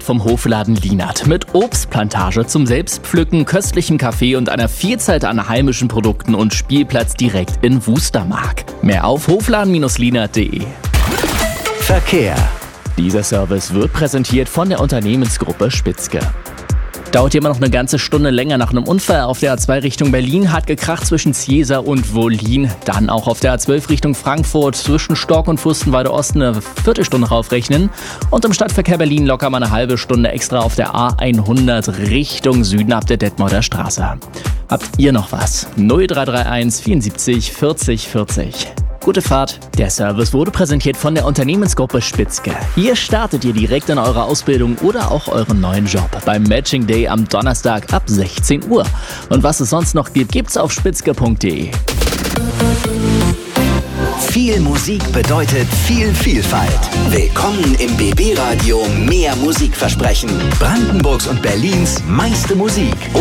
vom Hofladen Lienert. Mit Obstplantage zum Selbstpflücken, köstlichem Kaffee und einer Vielzahl an heimischen Produkten und Spielplatz direkt in Wustermark. Mehr auf hofladen-lienert.de. Verkehr. Dieser Service wird präsentiert von der Unternehmensgruppe Spitzke. Dauert immer noch eine ganze Stunde länger nach einem Unfall auf der A2 Richtung Berlin, hat gekracht zwischen Ziesa und Wollin. Dann auch auf der A12 Richtung Frankfurt zwischen Stork und Fürstenwalde Osten eine Viertelstunde raufrechnen. Und im Stadtverkehr Berlin locker mal eine halbe Stunde extra auf der A100 Richtung Süden ab der Detmolder Straße. Habt ihr noch was? 0331 74 40 40. Gute Fahrt. Der Service wurde präsentiert von der Unternehmensgruppe Spitzke. Hier startet ihr direkt in eurer Ausbildung oder auch euren neuen Job beim Matching Day am Donnerstag ab 16 Uhr. Und was es sonst noch gibt, gibt's auf spitzke.de. Viel Musik bedeutet viel Vielfalt. Willkommen im BB Radio Mehr Musikversprechen. Brandenburgs und Berlins meiste Musik.